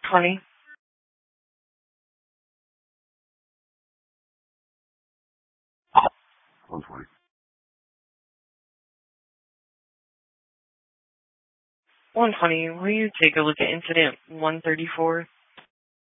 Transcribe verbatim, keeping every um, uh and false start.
twenty. one twenty. one twenty, will you take a look at incident one thirty-four?